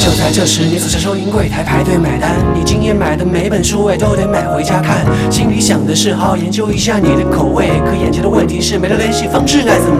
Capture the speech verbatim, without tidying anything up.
就在这时，你走向收银柜台排队买单。你今夜买的每本书也都得买回家看，心里想的是好好研究一下你的口味。可眼前的问题是没了联系方式，该怎么